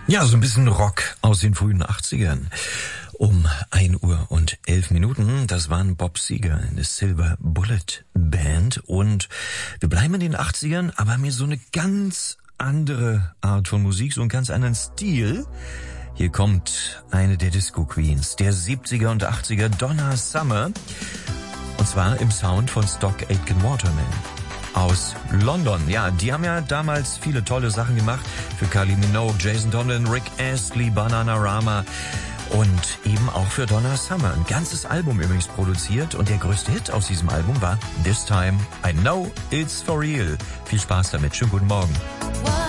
Ja, so ein bisschen Rock aus den frühen 80ern. Um 1:11 Uhr. Das waren Bob Seger in der Silver Bullet Band. Und wir bleiben in den 80ern, aber haben hier so eine ganz andere Art von Musik, so einen ganz anderen Stil. Hier kommt eine der Disco Queens der 70er und 80er, Donna Summer. Und zwar im Sound von Stock Aitken Waterman aus London. Ja, die haben ja damals viele tolle Sachen gemacht für Kylie Minogue, Jason Donovan, Rick Astley, Bananarama und eben auch für Donna Summer. Ein ganzes Album übrigens produziert und der größte Hit aus diesem Album war This Time I Know It's For Real. Viel Spaß damit. Schönen guten Morgen.